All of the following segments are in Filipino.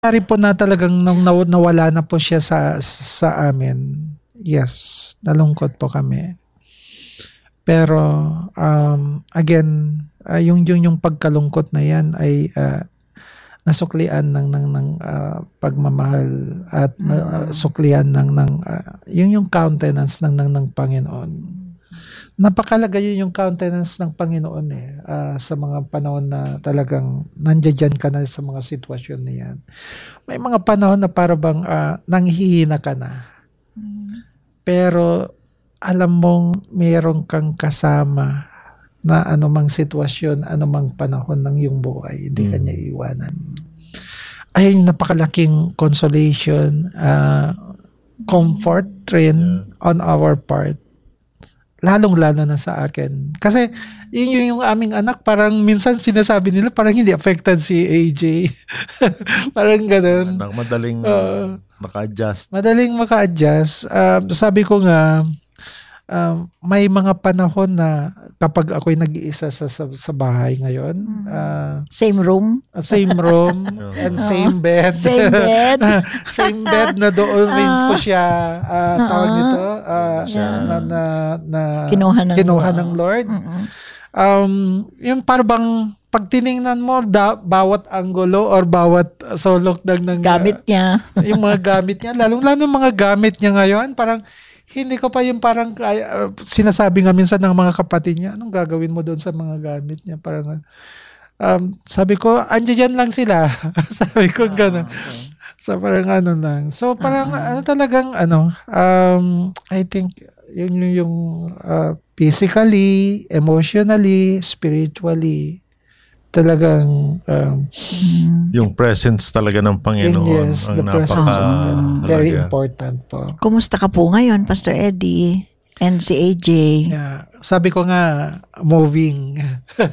nangyari po na talagang nung nawala na po siya sa amin. Yes, nalungkot po kami. Pero again, yung pagkalungkot na yan ay nasuklian ng pagmamahal at suklian ng yung countenance ng Panginoon. Napakalaga yun yung countenance ng Panginoon sa mga panahon na talagang nandiyan ka na sa mga sitwasyon na yan. May mga panahon na para bang nanghihina ka na. Pero alam mong mayroon kang kasama na anumang sitwasyon, anumang panahon ng iyong buhay, hindi ka niya iiwanan. Ay, napakalaking consolation, comfort rin on our part. Lalong-lalo na sa akin. Kasi yung aming anak, parang minsan sinasabi nila, parang hindi affected si AJ. Parang ganun. Madaling maka-adjust. Madaling maka-adjust. Sabi ko nga, may mga panahon na kapag ako'y nag-iisa sa bahay ngayon, same room and same bed. Same bed na doon rin po siya tawag nito na kinuha ng Lord. Yung parang pag tiningnan mo bawat anggulo or bawat sulok ng gamit niya, yung mga gamit niya, lalo mga gamit niya ngayon, parang hindi ko pa yung parang sinasabi nga minsan ng mga kapatid niya, anong gagawin mo doon sa mga gamit niya? Parang sabi ko, andyan lang sila. Sabi ko gano'n. Okay. So parang ano lang. So parang talagang I think yun yung physically, emotionally, spiritually, talagang yung presence talaga ng Panginoon. Yes, the presence very important po. Kumusta ka po ngayon, Pastor Eddie? And si AJ? Yeah. Sabi ko nga, moving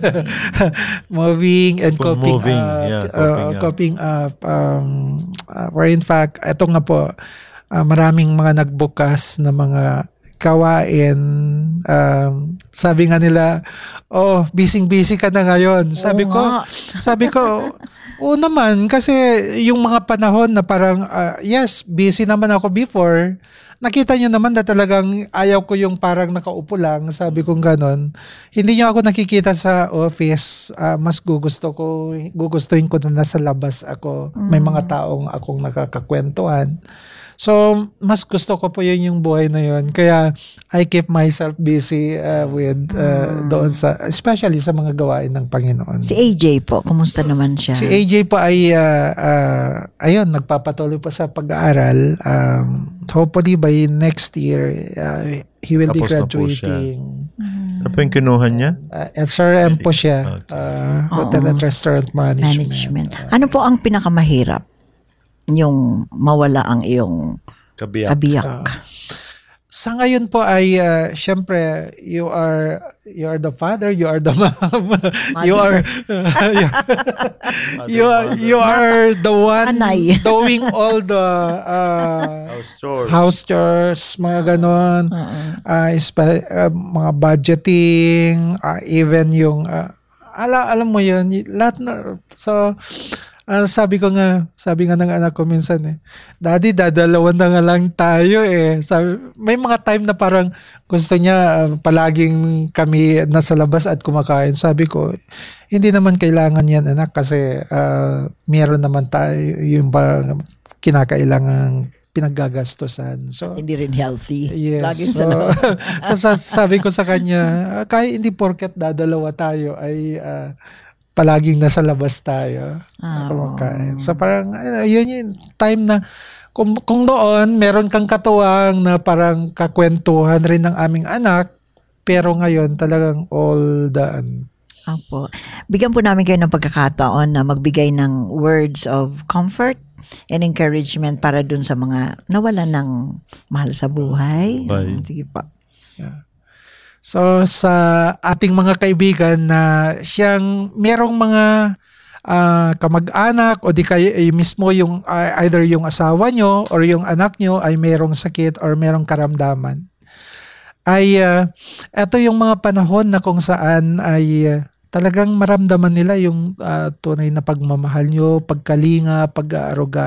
and coping up. Where in fact, ito nga po, maraming mga nagbukas na mga kawain. Sabi nga nila, busy ka na ngayon. Sabi ko, oo naman, kasi yung mga panahon na parang, yes, busy naman ako before. Nakita nyo naman na talagang ayaw ko yung parang nakaupo lang. Sabi ko ganon. Hindi nyo ako nakikita sa office. Mas gugustuhin ko na nasa labas ako. May mga taong akong nakakakwentuhan. So, mas gusto ko po yun yung buhay na yun. Kaya, I keep myself busy with doon especially sa mga gawain ng Panginoon. Si AJ po, kumusta naman siya? Si AJ po ay, ayun, nagpapatuloy pa sa pag-aaral. Hopefully by next year, he will be graduating. Ano po yung kinuha niya? SRM po siya. Hotel and Restaurant Management. Ano po ang pinakamahirap? Yung mawala ang iyong kabiyak. Sa ngayon po ay syempre you are the father, you are the mom, you are the one doing all the house chores, mga ganon, mga budgeting, even yung alam mo yun, lahat na. So sabi nga ng anak ko minsan Daddy, dadalawan na nga lang tayo Sabi, may mga time na parang gusto niya palaging kami nasa labas at kumakain. Sabi ko, hindi naman kailangan yan anak kasi meron naman tayo yung parang kinakailangan pinaggagastosan. So, hindi rin healthy. Yes. Laging so sabi ko sa kanya, kahit hindi porket dadalawa tayo ay palaging nasa labas tayo. So parang yun yung time na kung noon meron kang katuwang na parang kakwentuhan rin ng aming anak, pero ngayon talagang all done. Apo. Bigyan po namin kayo ng pagkakataon na magbigay ng words of comfort and encouragement para dun sa mga nawalan ng mahal sa buhay. Sige po. Yeah. So sa ating mga kaibigan na siyang merong mga kamag-anak o di kayo mismo yung either yung asawa nyo or yung anak nyo ay merong sakit or merong karamdaman, ay ito yung mga panahon na kung saan ay talagang maramdaman nila yung tunay na pagmamahal nyo, pagkalinga, pag-aaruga